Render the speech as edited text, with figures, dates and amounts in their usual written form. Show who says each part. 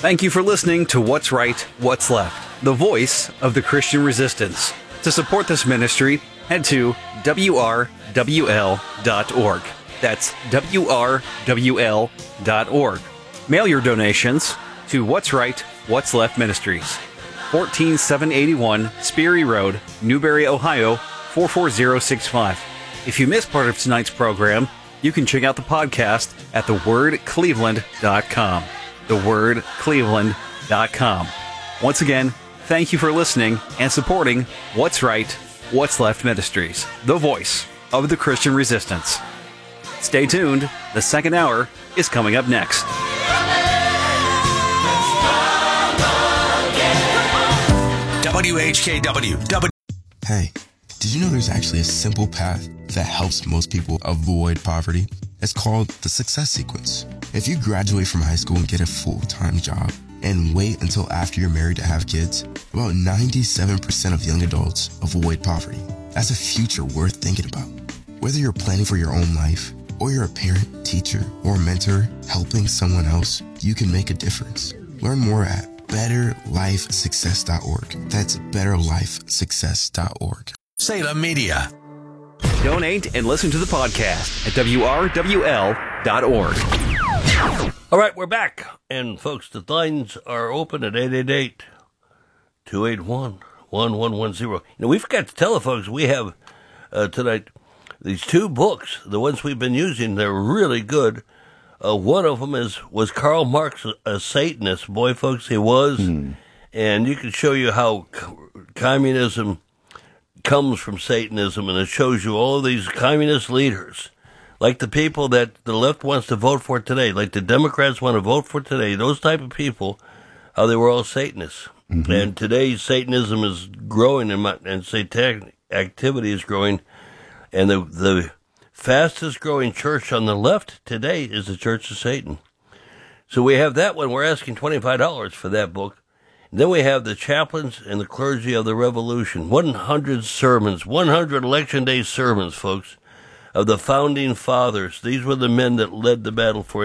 Speaker 1: Thank you for listening to What's Right, What's Left, the voice of the Christian resistance. To support this ministry, head to WRWL.org. That's WRWL.org. Mail your donations to What's Right, What's Left Ministries, 14781 Sperry Road, Newberry, Ohio, 44065. If you missed part of tonight's program, you can check out the podcast at thewordcleveland.com. thewordcleveland.com. Once again, thank you for listening and supporting What's Right, What's Left Ministries, the voice of the Christian resistance. Stay tuned. The second hour is coming up next.
Speaker 2: WHKW.
Speaker 3: Hey, did you know there's actually a simple path that helps most people avoid poverty? It's called the Success Sequence. If you graduate from high school and get a full-time job and wait until after you're married to have kids, about 97% of young adults avoid poverty. That's a future worth thinking about. Whether you're planning for your own life, or you're a parent, teacher, or mentor helping someone else, you can make a difference. Learn more at betterlifesuccess.org. That's betterlifesuccess.org.
Speaker 2: Salem Media.
Speaker 1: Donate and listen to the podcast at WRWL.org.
Speaker 4: All right, we're back. And, folks, the lines are open at 888-281-1110. We forgot to tell the folks we have tonight these two books, the ones we've been using. They're really good. One of them was Karl Marx, a Satanist. Boy, folks, he was. And you can show you how communism comes from Satanism, and it shows you all of these communist leaders, like the people that the left wants to vote for today, like the Democrats want to vote for today, those type of people, how they were all Satanists. And today Satanism is growing and satanic activity is growing, and the fastest growing church on the left today is the Church of Satan. So we have that one. We're asking $25 for that book. And then we have the Chaplains and the Clergy of the Revolution. 100 sermons, 100 Election Day sermons, folks, of the Founding Fathers. These were the men that led the battle for